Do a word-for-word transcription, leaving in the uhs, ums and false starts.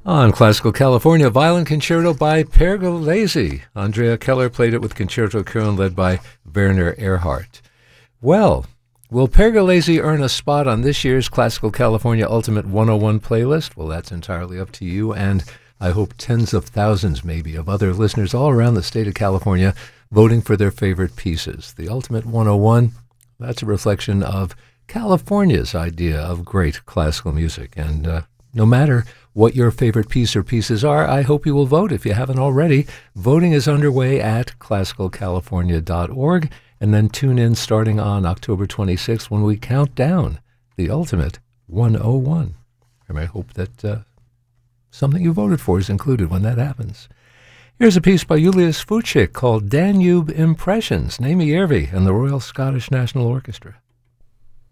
On Classical California, Violin Concerto by Pergolesi. Andrea Keller played it with Concerto Köln led by Werner Erhardt. Well, will Pergolesi earn a spot on this year's Classical California Ultimate one oh one playlist? Well, that's entirely up to you, and I hope tens of thousands maybe of other listeners all around the state of California voting for their favorite pieces. The Ultimate one oh one, that's a reflection of California's idea of great classical music, and uh, no matter what your favorite piece or pieces are, I hope you will vote if you haven't already. Voting is underway at classical california dot org, and then tune in starting on October twenty-sixth when we count down the Ultimate one oh one. And I hope that uh, something you voted for is included when that happens. Here's a piece by Julius Fučík called Danube Impressions, Némi Järvi and the Royal Scottish National Orchestra.